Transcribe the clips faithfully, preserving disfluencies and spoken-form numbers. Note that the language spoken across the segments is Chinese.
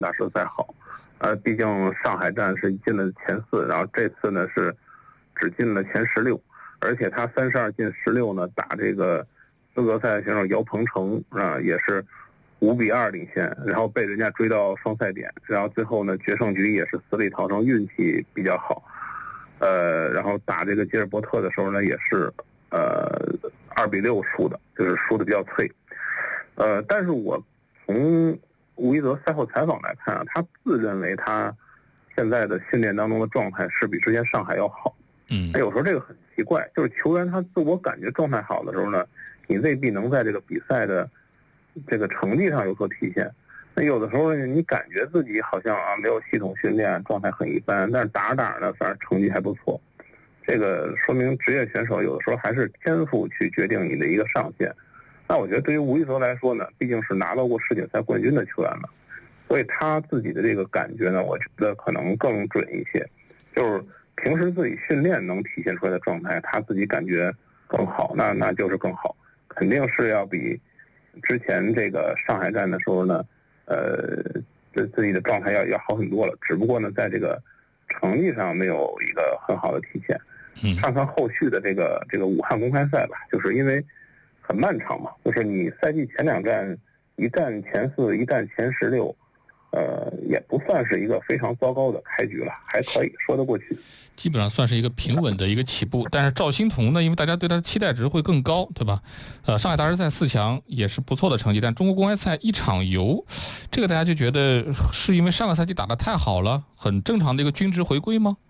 大师赛好。呃，毕竟上海站是进了前四，然后这次呢是只进了前十六，而且他三十二进十六呢，打这个资格赛选手姚鹏程啊，也是五比二领先，然后被人家追到双赛点，然后最后呢决胜局也是死里逃生，运气比较好。呃，然后打这个吉尔伯特的时候呢，也是呃二比六输的，就是输的比较脆。呃，但是我从吴一泽赛后采访来看啊，他自认为他现在的训练当中的状态是比之前上海要好。 嗯， 有时候这个很奇怪，就是球员他自我感觉状态好的时候呢，你未必能在这个比赛的这个成绩上有所体现。那有的时候呢，你感觉自己好像啊没有系统训练，状态很一般，但是打着打着呢，反正成绩还不错。这个说明职业选手有的时候还是天赋去决定你的一个上限。那我觉得对于吴一泽来说呢，毕竟是拿到过世锦赛冠军的球员了，所以他自己的这个感觉呢，我觉得可能更准一些。就是平时自己训练能体现出来的状态，他自己感觉更好，那那就是更好，肯定是要比之前这个上海站的时候呢，呃，自自己的状态要要好很多了。只不过呢，在这个成绩上没有一个很好的体现。看看后续的这个这个武汉公开赛吧，就是因为很漫长嘛，就是你赛季前两站一站前四，一站前十六，呃，也不算是一个非常糟糕的开局了，还可以说得过去。 基本上算是一个平稳的一个起步。但是赵欣彤呢，因为大家对他的期待值会更高，对吧？呃，上海大师赛四强也是不错的成绩，但中国公开赛一场游，这个大家就觉得是因为上个赛季打得太好了，很正常的一个均值回归吗？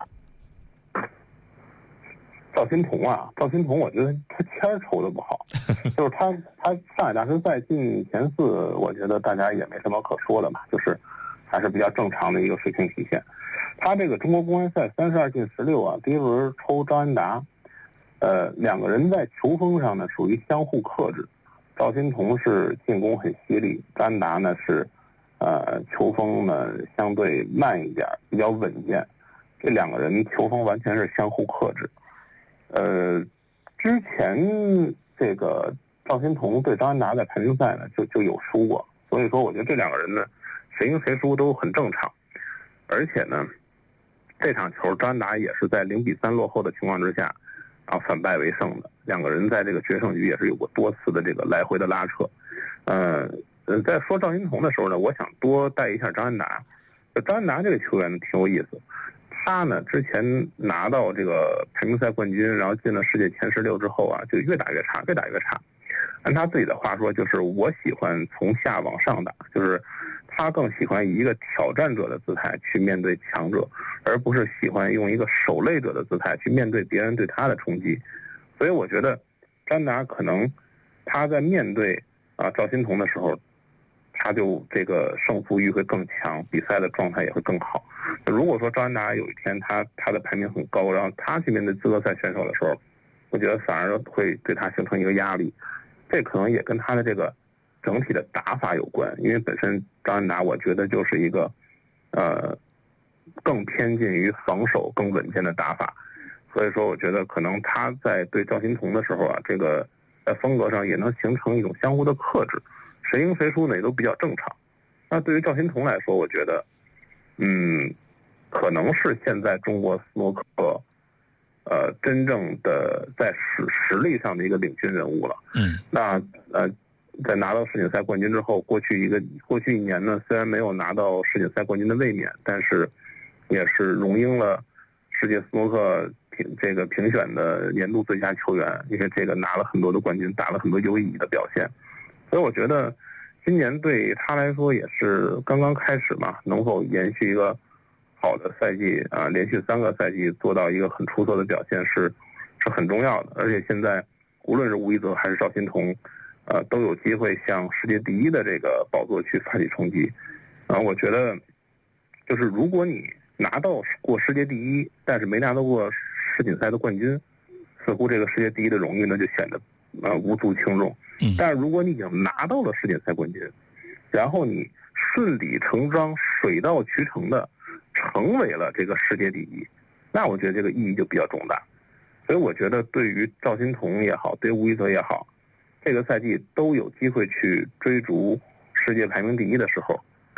赵欣彤啊，赵欣彤，我觉得他签儿抽的不好，就是他他上海大师赛进前四，我觉得大家也没什么可说的嘛，就是还是比较正常的一个水平体现。他这个中国公开赛三十二进十六啊，第一轮抽张安达，呃，两个人在球风上呢属于相互克制，赵欣彤是进攻很犀利，张安达呢是呃球风呢相对慢一点，比较稳健，这两个人球风完全是相互克制。呃，之前这个赵欣彤对张安达在排名赛呢就就有输过，所以说我觉得这两个人呢谁赢谁输都很正常。而且呢，这场球张安达也是在零比三落后的情况之下，然后反败为胜的。两个人在这个决胜局也是有过多次的这个来回的拉扯。呃，呃，在说赵欣彤的时候呢，我想多带一下张安达。张安达这个球员呢挺有意思。他呢，之前拿到这个排名赛冠军，然后进了世界前十六之后啊，就越打越差，越打越差。按他自己的话说，就是我喜欢从下往上打，就是他更喜欢以一个挑战者的姿态去面对强者，而不是喜欢用一个守擂者的姿态去面对别人对他的冲击。所以我觉得张达可能他在面对啊赵欣彤的时候，他就这个胜负欲会更强，比赛的状态也会更好。如果说张安达有一天他他的排名很高，然后他去面对资格赛选手的时候，我觉得反而会对他形成一个压力。这可能也跟他的这个整体的打法有关，因为本身张安达我觉得就是一个呃更偏近于防守、更稳健的打法，所以说我觉得可能他在对赵欣彤的时候啊，这个在风格上也能形成一种相互的克制。谁赢谁输呢也都比较正常。那对于赵欣彤来说，我觉得，嗯，可能是现在中国斯诺克，呃，真正的在实实力上的一个领军人物了。 嗯。 那呃，在拿到世锦赛冠军之后，过去一个过去一年呢，虽然没有拿到世锦赛冠军的卫冕，但是也是荣膺了世界斯诺克评这个评选的年度最佳球员，因为这个拿了很多的冠军，打了很多有意义的表现。所以我觉得今年对他来说也是刚刚开始嘛，能否延续一个好的赛季啊，连续三个赛季做到一个很出色的表现是是很重要的。而且现在无论是吴一泽还是赵欣彤，呃，都有机会向世界第一的这个宝座去发起冲击。啊，我觉得就是如果你拿到过世界第一，但是没拿到过世锦赛的冠军，似乎这个世界第一的荣誉呢就显得呃无足轻重。但是如果你已经拿到了世锦赛冠军，然后你顺理成章、水到渠成的成为了这个世界第一，那我觉得这个意义就比较重大。所以我觉得对于赵欣彤也好，对于吴一泽也好，这个赛季都有机会去追逐世界排名第一的时候，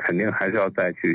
肯定还是要再去